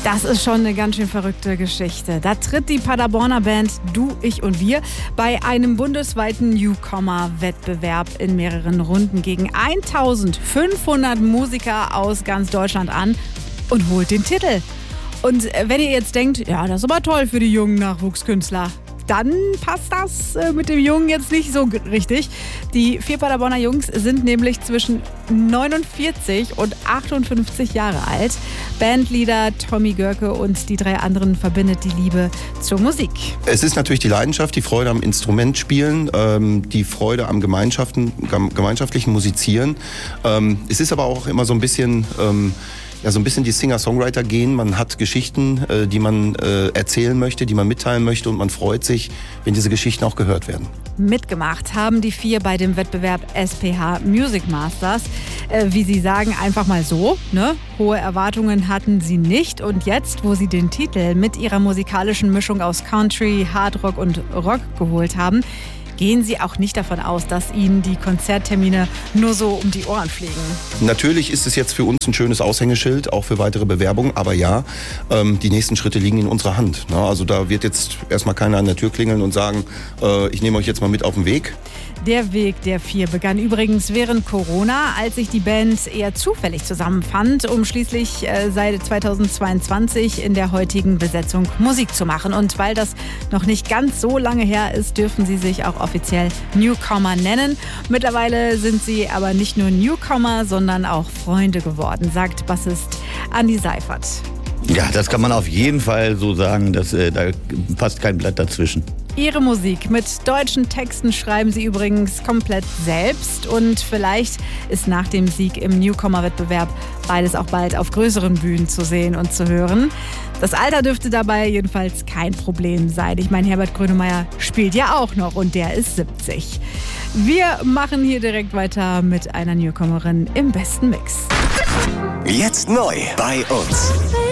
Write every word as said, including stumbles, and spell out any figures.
Das ist schon eine ganz schön verrückte Geschichte. Da tritt die Paderborner Band Du, Ich und Wir bei einem bundesweiten Newcomer-Wettbewerb in mehreren Runden gegen eintausendfünfhundert Musiker aus ganz Deutschland an und holt den Titel. Und wenn ihr jetzt denkt, ja, das ist aber toll für die jungen Nachwuchskünstler, dann passt das mit dem Jungen jetzt nicht so richtig. Die vier Paderborner Jungs sind nämlich zwischen neunundvierzig und achtundfünfzig Jahre alt. Bandleader Tommy Görke und die drei anderen verbindet die Liebe zur Musik. Es ist natürlich die Leidenschaft, die Freude am Instrumentspielen, ähm, die Freude am Gemeinschaften, gemeinschaftlichen Musizieren. Ähm, es ist aber auch immer so ein bisschen... Ähm, Ja, so ein bisschen die Singer-Songwriter-Gen. Man hat Geschichten, äh, die man äh, erzählen möchte, die man mitteilen möchte und man freut sich, wenn diese Geschichten auch gehört werden. Mitgemacht haben die vier bei dem Wettbewerb S P H Music Masters. Äh, wie sie sagen, einfach mal so, ne? Hohe Erwartungen hatten sie nicht und jetzt, wo sie den Titel mit ihrer musikalischen Mischung aus Country, Hardrock und Rock geholt haben, gehen sie auch nicht davon aus, dass ihnen die Konzerttermine nur so um die Ohren fliegen. Natürlich ist es jetzt für uns ein schönes Aushängeschild, auch für weitere Bewerbungen. Aber ja, ähm, die nächsten Schritte liegen in unserer Hand. Ne? Also da wird jetzt erstmal keiner an der Tür klingeln und sagen, äh, ich nehme euch jetzt mal mit auf den Weg. Der Weg der vier begann übrigens während Corona, als sich die Band eher zufällig zusammenfand, um schließlich äh, seit zweitausendzweiundzwanzig in der heutigen Besetzung Musik zu machen. Und weil das noch nicht ganz so lange her ist, dürfen sie sich auch offiziell Newcomer nennen. Mittlerweile sind sie aber nicht nur Newcomer, sondern auch Freunde geworden, sagt Bassist Andi Seifert. Ja, das kann man auf jeden Fall so sagen, dass, äh, da passt kein Blatt dazwischen. Ihre Musik mit deutschen Texten schreiben sie übrigens komplett selbst und vielleicht ist nach dem Sieg im Newcomer-Wettbewerb beides auch bald auf größeren Bühnen zu sehen und zu hören. Das Alter dürfte dabei jedenfalls kein Problem sein. Ich meine, Herbert Grönemeyer spielt ja auch noch und der ist siebzig. Wir machen hier direkt weiter mit einer Newcomerin im besten Mix. Jetzt neu bei uns.